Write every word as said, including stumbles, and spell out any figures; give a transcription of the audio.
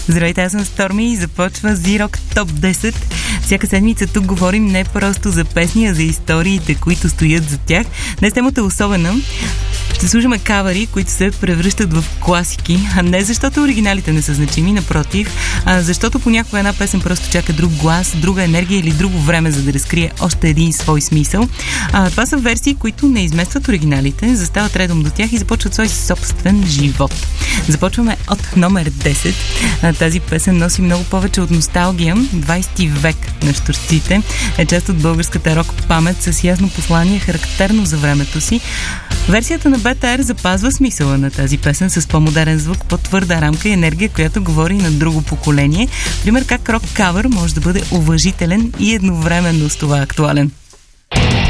Здравейте, аз съм Stormy и започва Z-Rock Топ десет. Всяка седмица тук говорим не просто за песни, а за историите, които стоят за тях. Днес темата е особена. Ще слушаме кавари, които се превръщат в класики, а не защото оригиналите не са значими, напротив, а защото понякога една песен просто чака друг глас, друга енергия или друго време, за да разкрие още един свой смисъл. А, това са версии, които не изместват оригиналите, застават редом до тях и започват свой собствен живот. Започваме от номер десет. А, тази песен носи много повече от носталгия. двайсети век на щурците е част от българската рок памет с ясно послание, характерно за времето си. Версията на БТР запазва смисъла на тази песен с по-модерен звук, по-твърда рамка и енергия, която говори на друго поколение. Пример как рок кавър може да бъде уважителен и едновременно с това актуален.